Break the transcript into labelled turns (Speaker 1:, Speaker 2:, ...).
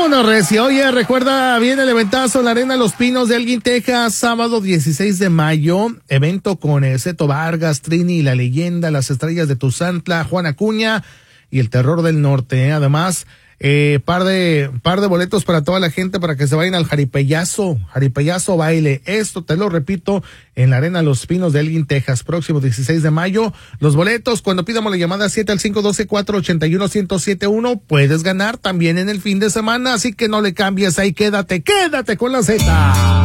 Speaker 1: Vámonos, recio. Oye, recuerda, viene el eventazo en la Arena Los Pinos de Elgin, Texas, sábado 16 de mayo. Evento con Zeto Vargas, Trini, La Leyenda, Las Estrellas de Tuzantla, Juan Acuña y el Terror del Norte. Además, par de boletos para toda la gente para que se vayan al Jaripeyazo baile. Esto te lo repito, en la Arena Los Pinos de Elgin, Texas, próximo 16 de mayo. Los boletos, cuando pidamos la llamada 7 al 512-481-1071, puedes ganar también en el fin de semana, así que no le cambies ahí, quédate con la Z.